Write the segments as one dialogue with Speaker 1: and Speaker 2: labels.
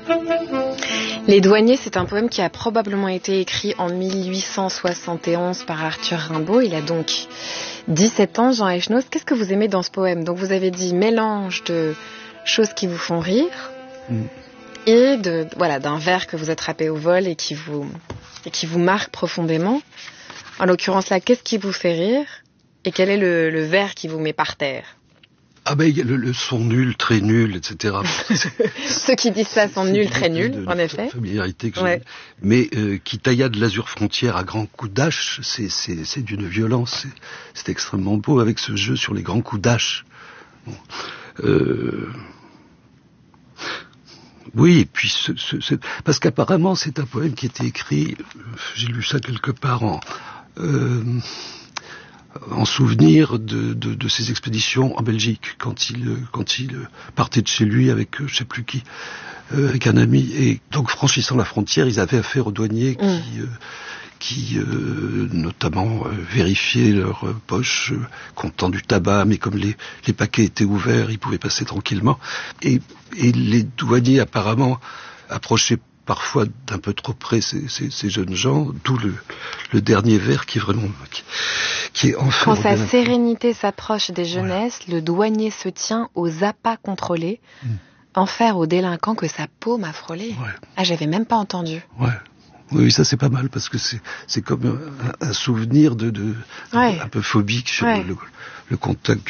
Speaker 1: Les douaniers, c'est un poème qui a probablement été écrit en 1871 par Arthur Rimbaud. Il a donc 17 ans, Jean Echenoz. Qu'est-ce que vous aimez dans ce poème? Donc vous avez dit mélange de choses qui vous font rire et d'un vers que vous attrapez au vol et qui vous marque profondément. En l'occurrence là, qu'est-ce qui vous fait rire et quel est le vers qui vous met par terre?
Speaker 2: Ah ben, le son nul, très nul, etc.
Speaker 1: Ceux qui disent ça sont nuls, très nuls, en effet.
Speaker 2: Familiarité que j'ai. Mais qui taillade l'azur frontière à grands coups d'hache, c'est d'une violence. C'est extrêmement beau avec ce jeu sur les grands coups d'hache. Bon. Oui, et puis parce qu'apparemment c'est un poème qui était écrit, j'ai lu ça quelque part en souvenir de ses expéditions en Belgique, quand il partait de chez lui avec je sais plus qui, avec un ami, et donc franchissant la frontière, ils avaient affaire aux douaniers qui notamment vérifiaient leurs poches contenant du tabac, mais comme les paquets étaient ouverts, ils pouvaient passer tranquillement, et les douaniers apparemment approchaient parfois d'un peu trop près ces jeunes gens, d'où le dernier vers qui est vraiment qui est enfin.
Speaker 1: Quand sa sérénité s'approche des jeunesses, le douanier se tient aux appâts contrôlés, en faire aux délinquants que sa paume a frôlé. Ouais. Ah, j'avais même pas entendu.
Speaker 2: Ouais. Oui, ça c'est pas mal parce que c'est comme un souvenir un peu phobique sur le contact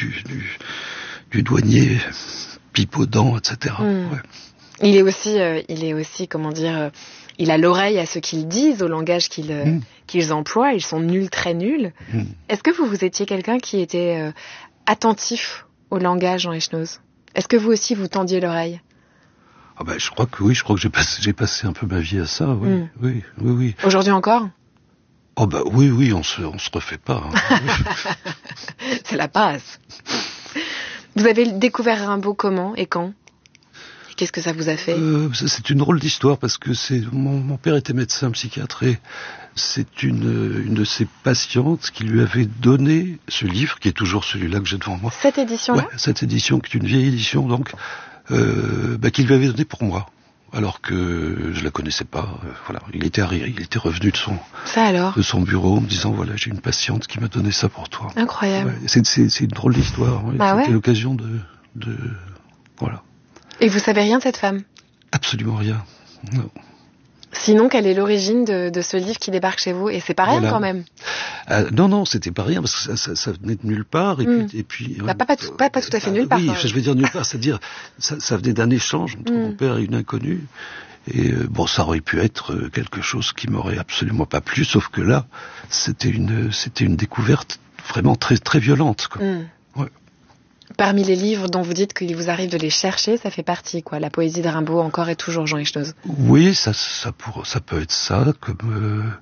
Speaker 2: du douanier, pipe aux dents, etc. Ouais.
Speaker 1: Il est aussi, comment dire, il a l'oreille à ce qu'ils disent, au langage qu'ils emploient. Ils sont nuls, très nuls. Est-ce que vous étiez quelqu'un qui était attentif au langage, Jean Echenoz? Est-ce que vous aussi, vous tendiez l'oreille?
Speaker 2: Ah ben, je crois que j'ai passé un peu ma vie à ça, oui.
Speaker 1: Aujourd'hui encore?
Speaker 2: Oh ben oui, on se refait pas. Hein.
Speaker 1: C'est la base. Vous avez découvert Rimbaud comment et quand? Qu'est-ce que ça vous a fait?
Speaker 2: C'est une drôle d'histoire parce que mon père était médecin psychiatre et c'est une de ses patientes qui lui avait donné ce livre qui est toujours celui-là que j'ai devant moi.
Speaker 1: Cette édition-là?
Speaker 2: Ouais, cette édition qui est une vieille édition donc qu'il lui avait donné pour moi alors que je la connaissais pas. Voilà, il était revenu de son bureau en me disant voilà j'ai une patiente qui m'a donné ça pour toi.
Speaker 1: Incroyable.
Speaker 2: Ouais, c'est une drôle d'histoire. Ouais. C'était l'occasion de voilà.
Speaker 1: Et vous savez rien de cette femme?
Speaker 2: Absolument rien, non.
Speaker 1: Sinon, quelle est l'origine de ce livre qui débarque chez vous? Et c'est pas rien quand même.
Speaker 2: Non, c'était pas rien parce que ça venait de nulle part et puis.
Speaker 1: Pas tout à fait nulle part.
Speaker 2: Oui, je veux dire nulle part, c'est-à-dire ça venait d'un échange entre mon père et une inconnue. Et ça aurait pu être quelque chose qui m'aurait absolument pas plu, sauf que là, c'était une découverte vraiment très très violente, quoi. Ouais.
Speaker 1: Parmi les livres dont vous dites qu'il vous arrive de les chercher, ça fait partie, quoi. La poésie de Rimbaud encore et toujours, Jean Echenoz.
Speaker 2: Oui, ça peut être ça, comme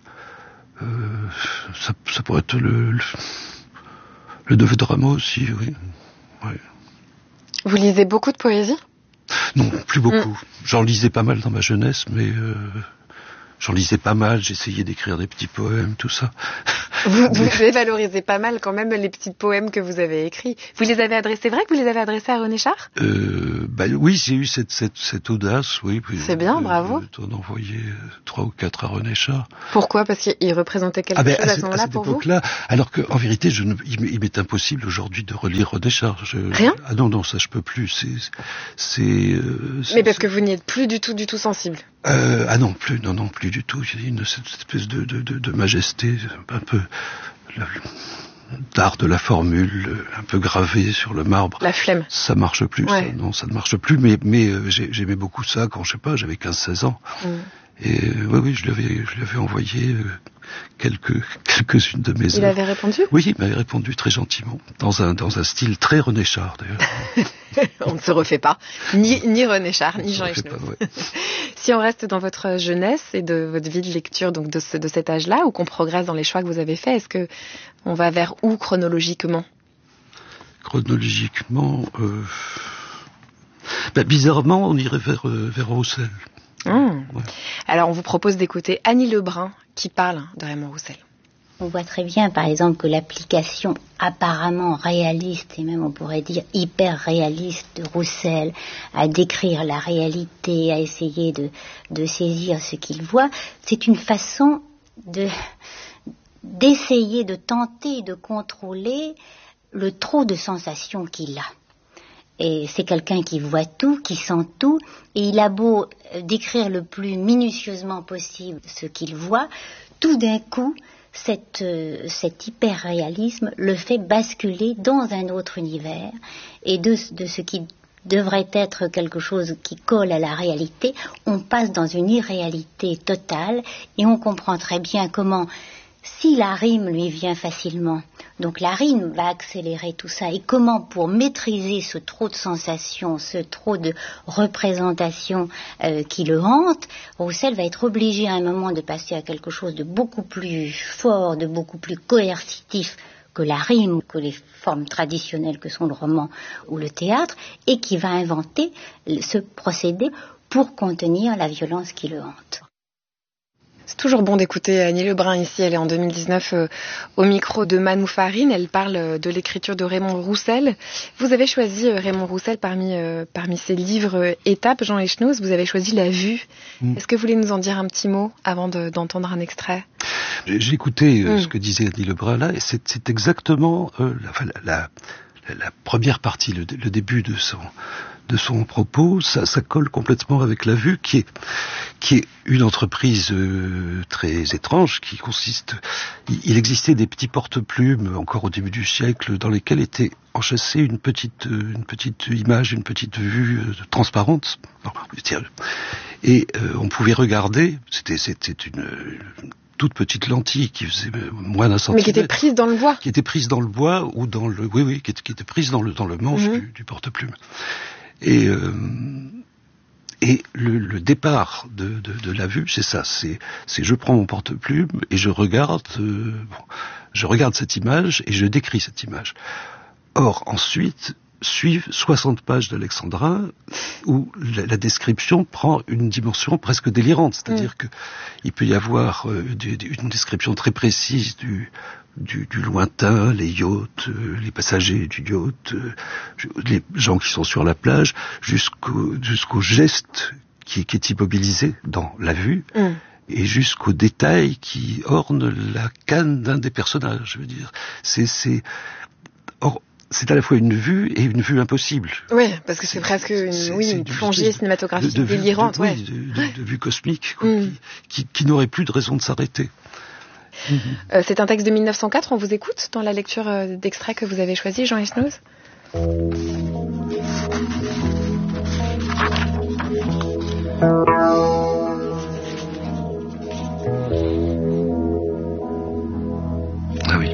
Speaker 2: ça pourrait être le neveu de Rameau aussi, oui. Ouais.
Speaker 1: Vous lisez beaucoup de poésie?
Speaker 2: Non, plus beaucoup. J'en lisais pas mal dans ma jeunesse, mais j'en lisais pas mal, j'essayais d'écrire des petits poèmes, tout ça.
Speaker 1: Vous dévalorisez pas mal quand même les petits poèmes que vous avez écrits. Vous les avez adressés, c'est vrai que vous les avez adressés à René Char?
Speaker 2: Oui, j'ai eu cette audace, oui.
Speaker 1: C'est bien, bravo.
Speaker 2: D'en envoyer 3 ou 4 à René Char.
Speaker 1: Pourquoi? Parce qu'il représentait quelque chose à ce moment-là pour vous? À cette époque-là,
Speaker 2: alors qu'en vérité, il m'est impossible aujourd'hui de relire René Char.
Speaker 1: Rien?
Speaker 2: Ah non, ça je peux plus.
Speaker 1: Mais parce que vous n'y êtes plus du tout sensible.
Speaker 2: Non, plus du tout. Il y a cette espèce de majesté, un peu d'art de la formule, un peu gravé sur le marbre.
Speaker 1: La flemme.
Speaker 2: Ça marche plus. Ouais. Ça ne marche plus. Mais j'aimais beaucoup ça quand j'avais 15-16 ans. Et oui, je lui avais envoyé quelques-unes de mes œuvres.
Speaker 1: Il avait répondu?
Speaker 2: Oui, il m'avait répondu très gentiment, dans un style très René Char d'ailleurs.
Speaker 1: On ne se refait pas, ni René Char, ni Jean Echenoz. Ouais. Si on reste dans votre jeunesse et de votre vie de lecture, donc de cet âge-là, ou qu'on progresse dans les choix que vous avez faits, est-ce que on va vers où chronologiquement?
Speaker 2: Chronologiquement, bizarrement, on irait vers Roussel.
Speaker 1: Ouais. Alors, on vous propose d'écouter Annie Lebrun qui parle de Raymond Roussel.
Speaker 3: On voit très bien, par exemple, que l'application apparemment réaliste, et même on pourrait dire hyper réaliste de Roussel, à décrire la réalité, à essayer de saisir ce qu'il voit, c'est une façon d'essayer de tenter de contrôler le trop de sensations qu'il a. Et c'est quelqu'un qui voit tout, qui sent tout, et il a beau décrire le plus minutieusement possible ce qu'il voit, tout d'un coup, cet hyper-réalisme le fait basculer dans un autre univers, et de ce qui devrait être quelque chose qui colle à la réalité, on passe dans une irréalité totale, et on comprend très bien comment, si la rime lui vient facilement, donc la rime va accélérer tout ça, et comment pour maîtriser ce trop de sensations, ce trop de représentations qui le hantent, Roussel va être obligé à un moment de passer à quelque chose de beaucoup plus fort, de beaucoup plus coercitif que la rime, que les formes traditionnelles que sont le roman ou le théâtre, et qui va inventer ce procédé pour contenir la violence qui le hante.
Speaker 1: C'est toujours bon d'écouter Annie Lebrun ici. Elle est en 2019 au micro de Manou Farine. Elle parle de l'écriture de Raymond Roussel. Vous avez choisi Raymond Roussel parmi ses livres étapes, Jean Echenoz. Vous avez choisi La Vue. Est-ce que vous voulez nous en dire un petit mot avant d'entendre un extrait?
Speaker 2: J'ai écouté ce que disait Annie Lebrun là, et c'est exactement la première partie, le début de son propos, ça colle complètement avec La Vue, qui est une entreprise très étrange, qui consiste... Il existait des petits porte-plumes, encore au début du siècle, dans lesquels était enchâssée une petite image, une petite vue transparente. Et on pouvait regarder, c'était une toute petite lentille qui faisait moins d'un centimètre.
Speaker 1: Mais qui était prise dans le bois.
Speaker 2: Qui était prise dans le bois ou dans le... Oui, qui était prise dans le manche du porte-plume. Et le départ de La Vue, c'est ça, c'est je prends mon porte-plume et je regarde cette image et je décris cette image. Or, ensuite, suivent 60 pages d'Alexandrin où la description prend une dimension presque délirante, c'est-à-dire que il peut y avoir une description très précise du lointain, les yachts, les passagers du yacht, les gens qui sont sur la plage, jusqu'au geste qui est immobilisé dans La Vue, et jusqu'aux détails qui ornent la canne d'un des personnages. Je veux dire, c'est à la fois une vue et une vue impossible.
Speaker 1: Oui, parce que c'est presque une plongée cinématographique délirante.
Speaker 2: De vue cosmique, quoi, qui n'aurait plus de raison de s'arrêter.
Speaker 1: C'est un texte de 1904, on vous écoute dans la lecture d'extrait que vous avez choisi, Jean Echenoz.
Speaker 2: Ah oui.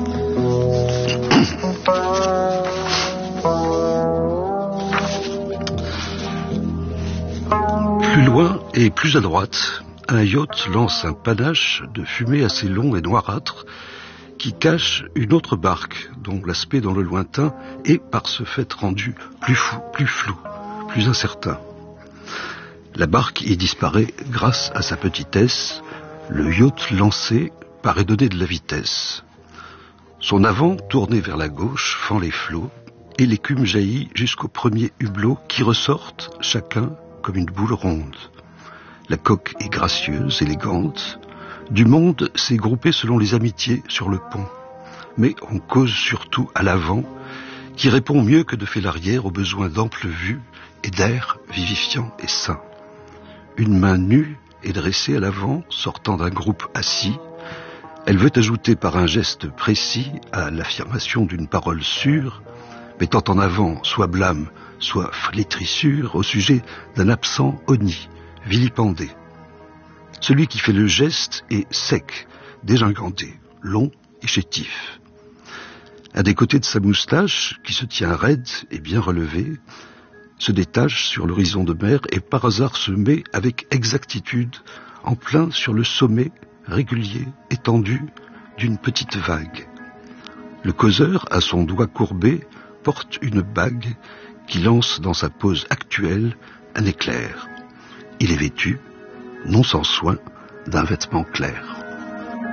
Speaker 2: Plus loin et plus à droite, un yacht lance un panache de fumée assez long et noirâtre qui cache une autre barque dont l'aspect dans le lointain est par ce fait rendu plus flou, plus incertain. La barque y disparaît grâce à sa petitesse, le yacht lancé paraît donner de la vitesse. Son avant, tourné vers la gauche, fend les flots, et l'écume jaillit jusqu'aux premiers hublots qui ressortent, chacun comme une boule ronde. La coque est gracieuse, élégante. Du monde s'est groupé selon les amitiés sur le pont. Mais on cause surtout à l'avant, qui répond mieux que de fait l'arrière aux besoins d'ample vue et d'air vivifiant et sain. Une main nue est dressée à l'avant, sortant d'un groupe assis. Elle veut ajouter par un geste précis à l'affirmation d'une parole sûre, mettant en avant soit blâme, soit flétrissure au sujet d'un absent honni, vilipendé. Celui qui fait le geste est sec, dégingandé, long et chétif. À des côtés de sa moustache, qui se tient raide et bien relevée, se détache sur l'horizon de mer et par hasard se met avec exactitude en plein sur le sommet régulier, étendu, d'une petite vague. Le causeur, à son doigt courbé, porte une bague qui lance dans sa pose actuelle un éclair. Il est vêtu, non sans soin, d'un vêtement clair.